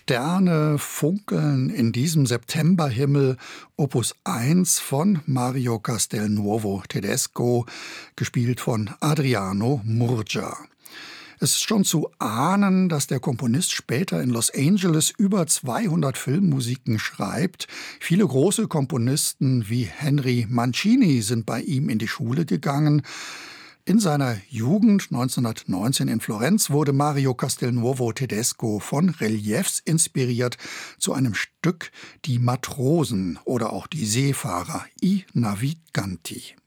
Sterne funkeln in diesem Septemberhimmel, Opus 1 von Mario Castelnuovo Tedesco, gespielt von Adriano Murgia. Es ist schon zu ahnen, dass der Komponist später in Los Angeles über 200 Filmmusiken schreibt. Viele große Komponisten wie Henry Mancini sind bei ihm in die Schule gegangen. In seiner Jugend 1919 in Florenz wurde Mario Castelnuovo Tedesco von Reliefs inspiriert zu einem Stück Die Matrosen oder auch die Seefahrer, I Naviganti.